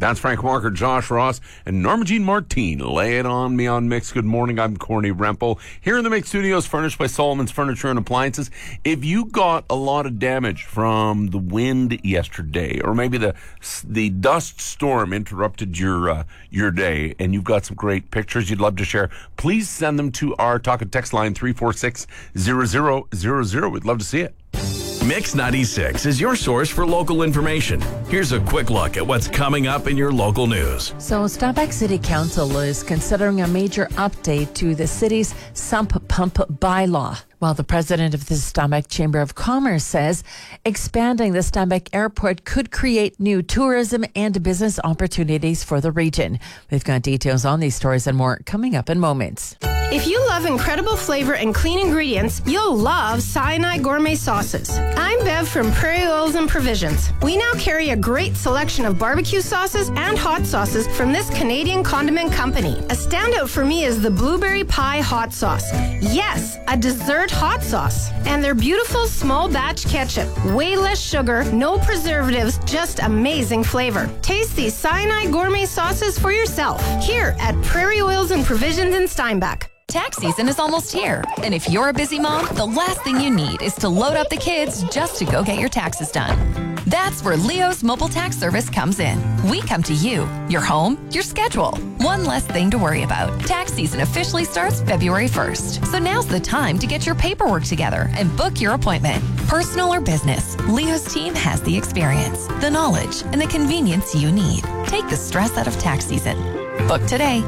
That's Frank Walker, Josh Ross, and Norma Jean Martine. Lay it on me on Mix. Good morning. I'm Corny Rempel. Here in the Mix Studios, furnished by Solomon's Furniture and Appliances. If you got a lot of damage from the wind yesterday, or maybe the dust storm interrupted your day, and you've got some great pictures you'd love to share, please send them to our talk and text line 346-0000. We'd love to see it. Mix 96 is your source for local information. Here's a quick look at what's coming up in your local news. So Steinbach City Council is considering a major update to the city's sump pump bylaw. While the president of the Steinbach Chamber of Commerce says expanding the Steinbach Airport could create new tourism and business opportunities for the region. We've got details on these stories and more coming up in moments. If you love incredible flavor and clean ingredients, you'll love Sinai Gourmet Sauces. I'm Bev from Prairie Oils and Provisions. We now carry a great selection of barbecue sauces and hot sauces from this Canadian condiment company. A standout for me is the Blueberry Pie Hot Sauce. Yes, a dessert hot sauce. And their beautiful small batch ketchup. Way less sugar, no preservatives, just amazing flavor. Taste these Sinai Gourmet Sauces for yourself here at Prairie Oils and Provisions in Steinbach. Tax season is almost here, and if you're a busy mom, the last thing you need is to load up the kids just to go get your taxes done. That's where Leo's Mobile Tax Service comes in. We come to you, your home, your schedule. One less thing to worry about. Tax season officially starts February 1st, so now's the time to get your paperwork together and book your appointment. Personal or business, Leo's team has the experience, the knowledge, and the convenience you need. Take the stress out of tax season. Book today,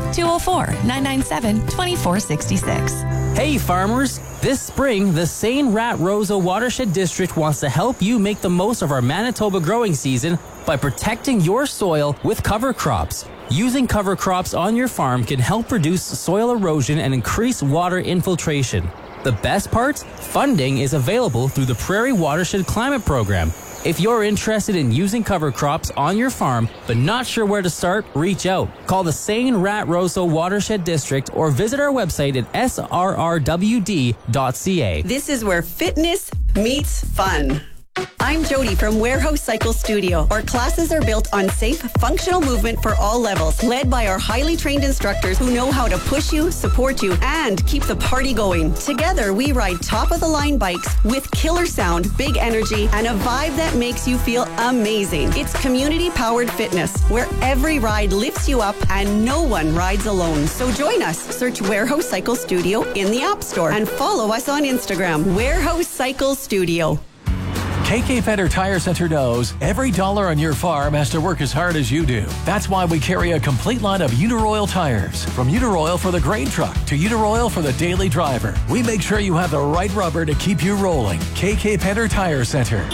204-997-2466. Hey farmers, this spring, the St. Rat Rosa Watershed District wants to help you make the most of our Manitoba growing season by protecting your soil with cover crops. Using cover crops on your farm can help reduce soil erosion and increase water infiltration. The best part? Funding is available through the Prairie Watershed Climate Program. If you're interested in using cover crops on your farm but not sure where to start, reach out. Call the St. Rat Rosa Watershed District or visit our website at srrwd.ca. This is where fitness meets fun. I'm Jody from Warehouse Cycle Studio. Our classes are built on safe, functional movement for all levels, led by our highly trained instructors who know how to push you, support you, and keep the party going. Together, we ride top-of-the-line bikes with killer sound, big energy, and a vibe that makes you feel amazing. It's community-powered fitness, where every ride lifts you up and no one rides alone. So join us. Search Warehouse Cycle Studio in the App Store and follow us on Instagram, Warehouse Cycle Studio. KK Fender Tire Center knows every dollar on your farm has to work as hard as you do. That's why we carry a complete line of Uniroyal tires. From Uniroyal for the grain truck to Uniroyal for the daily driver. We make sure you have the right rubber to keep you rolling. KK Fender Tire Center.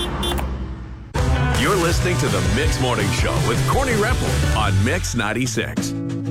You're listening to the Mix Morning Show with Corny Rempel on Mix 96.